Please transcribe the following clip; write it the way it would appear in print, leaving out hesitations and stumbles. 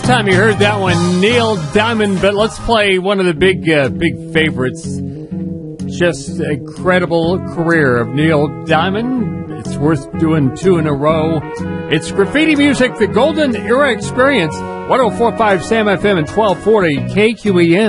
time you heard that one, Neil Diamond. But let's play one of the big favorites. Just a incredible career of Neil Diamond. It's worth doing 2 in a row. It's Graffiti Music, the Golden Era Experience. 104.5 Sam FM and 1240 KQEN.